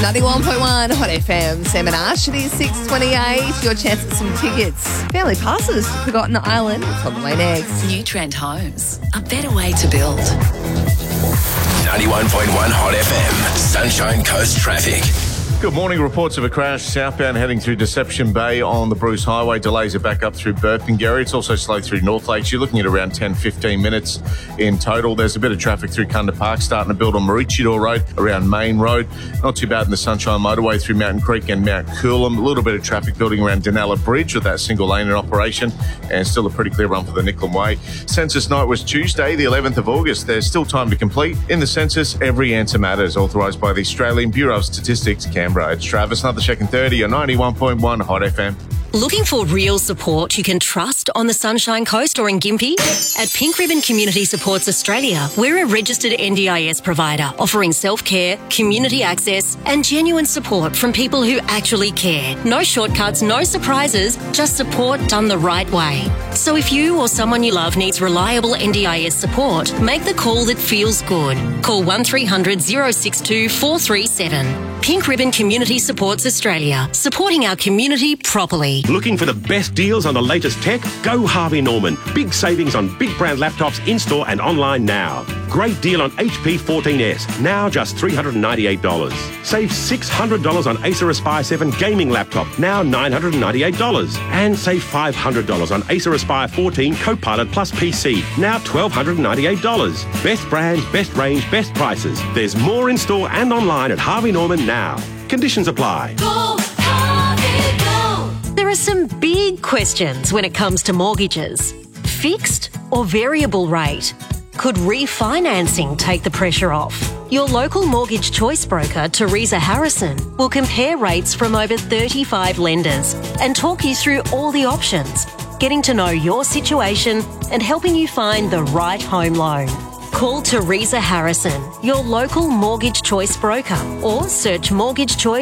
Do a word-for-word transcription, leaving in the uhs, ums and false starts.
ninety-one point one Hot F M. Sam and Ash. It is six twenty-eight. Your chance at some tickets. Family passes to Forgotten Island. It's on the way next. New Trend Homes. A better way to build. ninety-one point one Hot F M. Sunshine Coast traffic. Good morning. Reports of a crash southbound heading through Deception Bay on the Bruce Highway. Delays are back up through Burpengary. It's also slow through North Lakes. You're looking at around ten, fifteen minutes in total. There's a bit of traffic through Kunda Park starting to build on Maroochydore Road around Main Road. Not too bad in the Sunshine Motorway through Mountain Creek and Mount Coolum. A little bit of traffic building around Denella Bridge with that single lane in operation, and still a pretty clear run for the Nicklin Way. Census night was Tuesday, the eleventh of August. There's still time to complete. In the census, every answer matters. Authorised by the Australian Bureau of Statistics, Canberra. It's Travis. Another check in thirty on ninety-one point one Hot F M. Looking for real support you can trust on the Sunshine Coast or in Gympie? At Pink Ribbon Community Supports Australia, we're a registered N D I S provider offering self-care, community access and genuine support from people who actually care. No shortcuts, no surprises, just support done the right way. So if you or someone you love needs reliable N D I S support, make the call that feels good. Call one three hundred, oh six two, four three seven. Pink Ribbon Community Supports Australia, supporting our community properly. Looking for the best deals on the latest tech? Go Harvey Norman. Big savings on big brand laptops in-store and online now. Great deal on H P fourteen S, now just three hundred ninety-eight dollars. Save six hundred dollars on Acer Aspire seven gaming laptop, now nine hundred ninety-eight dollars. And save five hundred dollars on Acer Aspire fourteen Copilot Plus P C, now one thousand two hundred ninety-eight dollars. Best brands, best range, best prices. There's more in-store and online at Harvey Norman now. Conditions apply. Go, Harvey, go. There are some big questions when it comes to mortgages. Fixed or variable rate? Could refinancing take the pressure off? Your local mortgage choice broker, Teresa Harrison, will compare rates from over thirty-five lenders and talk you through all the options, getting to know your situation and helping you find the right home loan. Call Teresa Harrison, your local mortgage choice broker, or search Mortgage Choice